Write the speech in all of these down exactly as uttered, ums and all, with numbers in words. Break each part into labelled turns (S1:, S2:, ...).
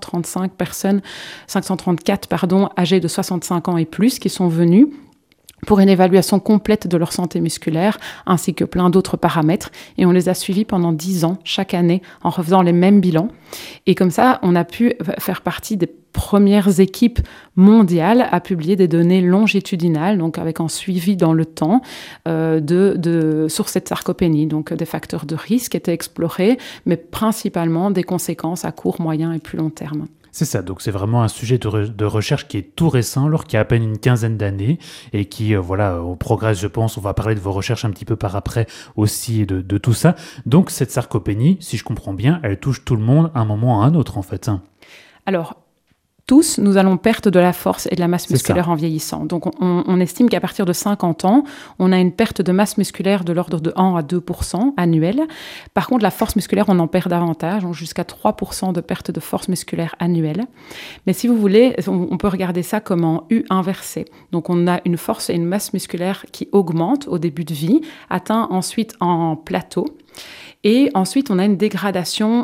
S1: trente-cinq personnes, cinq cent trente-quatre pardon, âgées de soixante-cinq ans et plus qui sont venues pour une évaluation complète de leur santé musculaire, ainsi que plein d'autres paramètres. Et on les a suivis pendant dix ans, chaque année, en refaisant les mêmes bilans. Et comme ça, on a pu faire partie des premières équipes mondiales à publier des données longitudinales, donc avec un suivi dans le temps euh, de, de, sur cette sarcopénie. Donc des facteurs de risque étaient explorés, mais principalement des conséquences à court, moyen et plus long terme.
S2: C'est ça, donc c'est vraiment un sujet de, re- de recherche qui est tout récent, alors qui a à peine une quinzaine d'années et qui, euh, voilà, on progresse, je pense. On va parler de vos recherches un petit peu par après aussi de, de tout ça. Donc cette sarcopénie, si je comprends bien, elle touche tout le monde à un moment ou à un autre en fait.
S1: Alors, tous, nous allons perdre de la force et de la masse musculaire en vieillissant. Donc, on, on estime qu'à partir de cinquante ans, on a une perte de masse musculaire de l'ordre de un à deux pour cent annuel. Par contre, la force musculaire, on en perd davantage, donc jusqu'à trois pour cent de perte de force musculaire annuelle. Mais si vous voulez, on, on peut regarder ça comme en U inversé. Donc, on a une force et une masse musculaire qui augmentent au début de vie, atteint ensuite en plateau. Et ensuite, on a une dégradation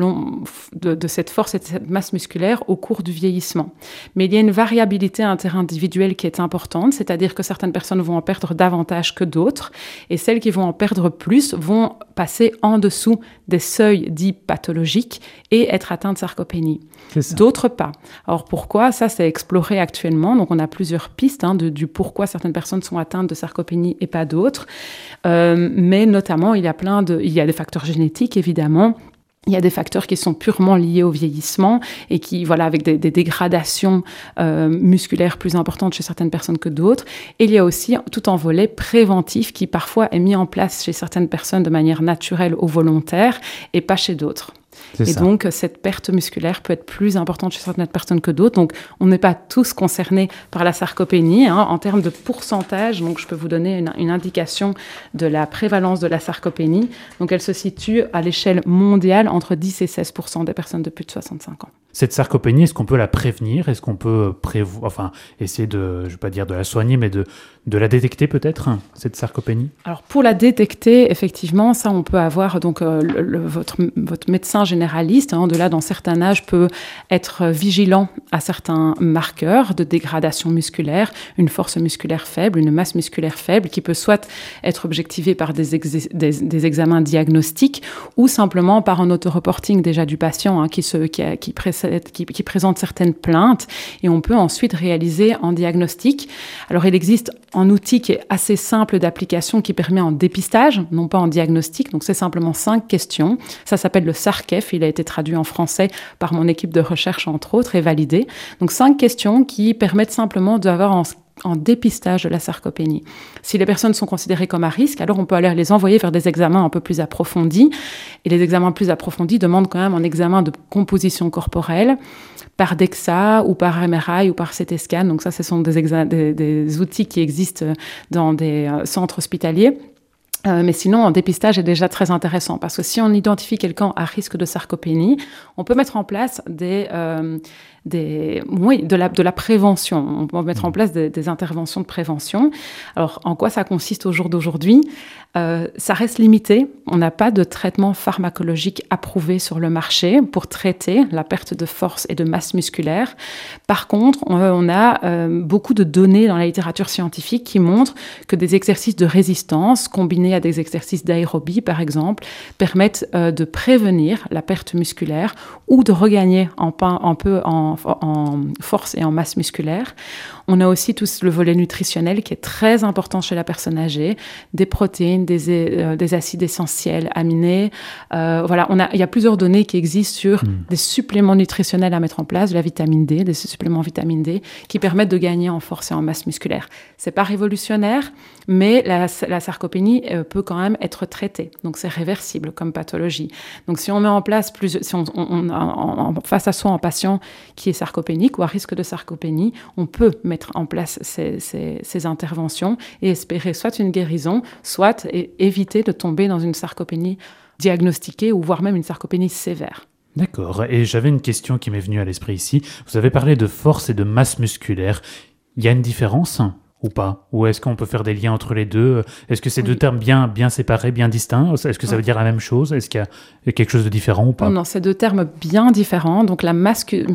S1: de, de cette force et de cette masse musculaire au cours du vieillissement. Mais il y a une variabilité interindividuelle qui est importante, c'est-à-dire que certaines personnes vont en perdre davantage que d'autres, et celles qui vont en perdre plus vont passer en dessous des seuils dits pathologiques et être atteintes de sarcopénie. D'autres pas. Alors pourquoi ? Ça, c'est exploré actuellement. Donc on a plusieurs pistes hein, de, du pourquoi certaines personnes sont atteintes de sarcopénie et pas d'autres. Euh, mais notamment, il y a plein de, il y a des facteurs génétiques évidemment. Il y a des facteurs qui sont purement liés au vieillissement et qui, voilà, avec des, des dégradations euh, musculaires plus importantes chez certaines personnes que d'autres. Et il y a aussi tout un volet préventif qui parfois est mis en place chez certaines personnes de manière naturelle ou volontaire et pas chez d'autres. C'est et ça. Donc, cette perte musculaire peut être plus importante chez certaines personnes que d'autres. Donc, on n'est pas tous concernés par la sarcopénie. Hein. En termes de pourcentage, donc, je peux vous donner une, une indication de la prévalence de la sarcopénie. Donc, elle se situe à l'échelle mondiale entre dix et seize pour cent des personnes de plus de soixante-cinq ans.
S2: Cette sarcopénie, est-ce qu'on peut la prévenir ? Est-ce qu'on peut prévo- enfin, essayer de, je ne vais pas dire de la soigner, mais de, de la détecter peut-être, cette sarcopénie ?
S1: Alors, pour la détecter, effectivement, ça, on peut avoir donc, euh, le, le, votre, votre médecin généraliste, hein, de là, dans certains âges, peut être vigilant à certains marqueurs de dégradation musculaire, une force musculaire faible, une masse musculaire faible, qui peut soit être objectivée par des, ex- des, des examens diagnostiques ou simplement par un autoreporting déjà du patient hein, qui, se, qui, a, qui, précède, qui, qui présente certaines plaintes et on peut ensuite réaliser un diagnostic. Alors, il existe un outil qui est assez simple d'application qui permet un dépistage, non pas en diagnostic, donc c'est simplement cinq questions. Ça s'appelle le SARCEF, il a été traduit en français par mon équipe de recherche, entre autres, et validé. Donc, cinq questions qui permettent simplement d'avoir en, en dépistage de la sarcopénie. Si les personnes sont considérées comme à risque, alors on peut aller les envoyer vers des examens un peu plus approfondis. Et les examens plus approfondis demandent quand même un examen de composition corporelle par DEXA ou par M R I ou par C T scan. Donc ça, ce sont des, exa- des, des outils qui existent dans des euh, centres hospitaliers. Euh, mais sinon, un dépistage est déjà très intéressant parce que si on identifie quelqu'un à risque de sarcopénie, on peut mettre en place des, euh, des, oui, de la, de la prévention. On peut mettre en place des, des interventions de prévention. Alors, en quoi ça consiste au jour d'aujourd'hui ? Euh, ça reste limité. On n'a pas de traitement pharmacologique approuvé sur le marché pour traiter la perte de force et de masse musculaire. Par contre, on, on a euh, beaucoup de données dans la littérature scientifique qui montrent que des exercices de résistance combinés à des exercices d'aérobie, par exemple, permettent euh, de prévenir la perte musculaire ou de regagner un, un peu en, en force et en masse musculaire. On a aussi tout le volet nutritionnel qui est très important chez la personne âgée, des protéines, des, euh, des acides essentiels aminés. Euh, voilà, on a, il y a plusieurs données qui existent sur mmh. des suppléments nutritionnels à mettre en place, de la vitamine D, des suppléments vitamine D, qui permettent de gagner en force et en masse musculaire. C'est pas révolutionnaire, mais la, la sarcopénie euh, peut quand même être traitée. Donc, c'est réversible comme pathologie. Donc, si on met en place plus, si on, on, on a en, en, face à soi un patient qui est sarcopénique ou à risque de sarcopénie, on peut mettre en place ces, ces, ces interventions et espérer soit une guérison, soit et éviter de tomber dans une sarcopénie diagnostiquée ou voire même une sarcopénie sévère.
S2: D'accord. Et j'avais une question qui m'est venue à l'esprit ici. Vous avez parlé de force et de masse musculaire. Il y a une différence ou pas ? Ou est-ce qu'on peut faire des liens entre les deux ? Est-ce que c'est oui. deux termes bien, bien séparés, bien distincts ? Est-ce que ça veut dire la même chose ? Est-ce qu'il y a quelque chose de différent ou pas ?
S1: Non, non, c'est deux termes bien différents. Donc la masse